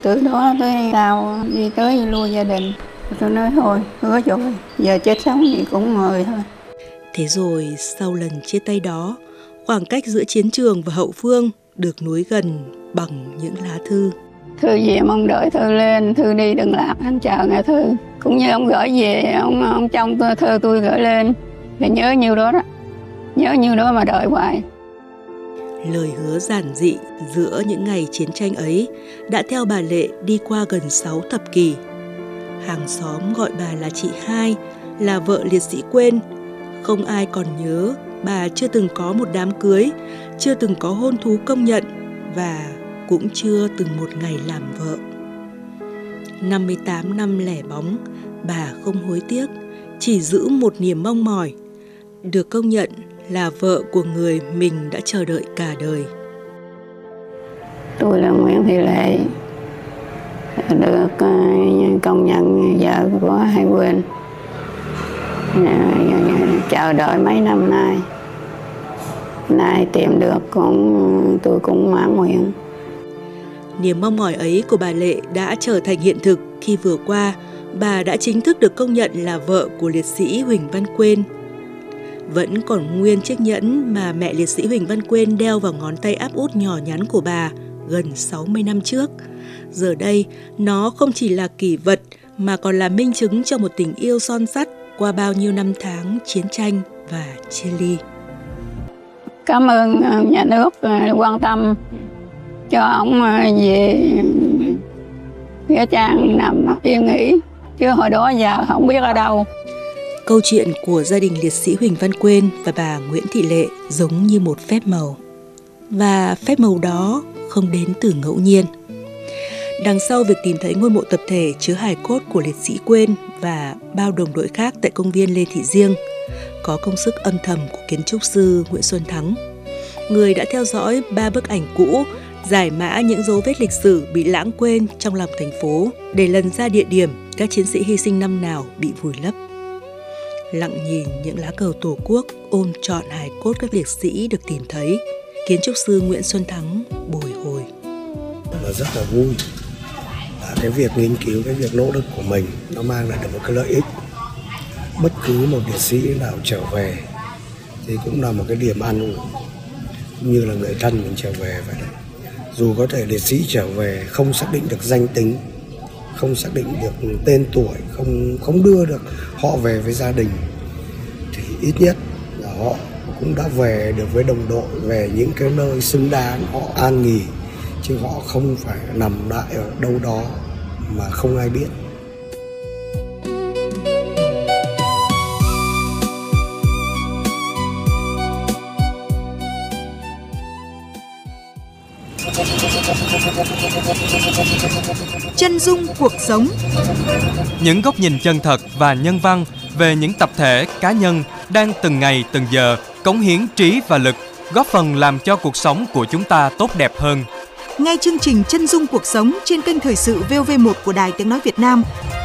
Từ đó tới sau đi tới lui gia đình, tôi nói thôi, hứa rồi, giờ chết sống gì cũng ngồi thôi. Thế rồi sau lần chia tay đó, khoảng cách giữa chiến trường và hậu phương được nối gần bằng những lá thư. Thư về mong đợi thư lên, thư đi đừng lạc, anh chờ nghe thư. Cũng như ông gửi về, ông trong thư tôi gửi lên, thì nhớ nhiêu đó đó, nhớ nhiêu đó mà đợi hoài. Lời hứa giản dị giữa những ngày chiến tranh ấy đã theo bà Lệ đi qua gần 6 thập kỷ. Hàng xóm gọi bà là chị Hai, là vợ liệt sĩ Quên. Không ai còn nhớ bà chưa từng có một đám cưới, chưa từng có hôn thú công nhận và cũng chưa từng một ngày làm vợ. 58 năm lẻ bóng, bà không hối tiếc, chỉ giữ một niềm mong mỏi, được công nhận là vợ của người mình đã chờ đợi cả đời. Tôi là Nguyễn Thị Lệ, được công nhận vợ của Hai Quên, chờ đợi mấy năm nay. Nay tìm được tôi cũng mãn nguyện. Niềm mong mỏi ấy của bà Lệ đã trở thành hiện thực khi vừa qua bà đã chính thức được công nhận là vợ của liệt sĩ Huỳnh Văn Quên. Vẫn còn nguyên chiếc nhẫn mà mẹ liệt sĩ Huỳnh Văn Quên đeo vào ngón tay áp út nhỏ nhắn của bà gần 60 năm trước. Giờ đây, nó không chỉ là kỷ vật mà còn là minh chứng cho một tình yêu son sắt qua bao nhiêu năm tháng chiến tranh và chia ly. Cảm ơn nhà nước quan tâm cho ông về Nghĩa Trang nằm yên nghỉ, chứ hồi đó giờ không biết ở đâu. Câu chuyện của gia đình liệt sĩ Huỳnh Văn Quên và bà Nguyễn Thị Lệ giống như một phép màu. Và phép màu đó không đến từ ngẫu nhiên. Đằng sau việc tìm thấy ngôi mộ tập thể chứa hài cốt của liệt sĩ Quên và bao đồng đội khác tại công viên Lê Thị Riêng, có công sức âm thầm của kiến trúc sư Nguyễn Xuân Thắng, người đã theo dõi 3 bức ảnh cũ, giải mã những dấu vết lịch sử bị lãng quên trong lòng thành phố để lần ra địa điểm các chiến sĩ hy sinh năm nào bị vùi lấp. Lặng nhìn những lá cờ Tổ quốc ôm trọn hài cốt các liệt sĩ được tìm thấy, kiến trúc sư Nguyễn Xuân Thắng bồi hồi. Và rất là vui là cái việc nghiên cứu, cái việc nỗ lực của mình nó mang lại được một cái lợi ích. Bất cứ một liệt sĩ nào trở về thì cũng là một cái điểm an ủi, cũng như là người thân mình trở về vậy đấy. Dù có thể liệt sĩ trở về không xác định được danh tính, không xác định được tên tuổi, không đưa được họ về với gia đình, thì ít nhất là họ cũng đã về được với đồng đội, về những cái nơi xứng đáng họ an nghỉ, chứ họ không phải nằm lại ở đâu đó mà không ai biết. Chân dung cuộc sống. Những góc nhìn chân thật và nhân văn về những tập thể, cá nhân đang từng ngày từng giờ cống hiến trí và lực, góp phần làm cho cuộc sống của chúng ta tốt đẹp hơn. Nghe chương trình Chân dung cuộc sống trên kênh Thời sự VOV1 của Đài Tiếng nói Việt Nam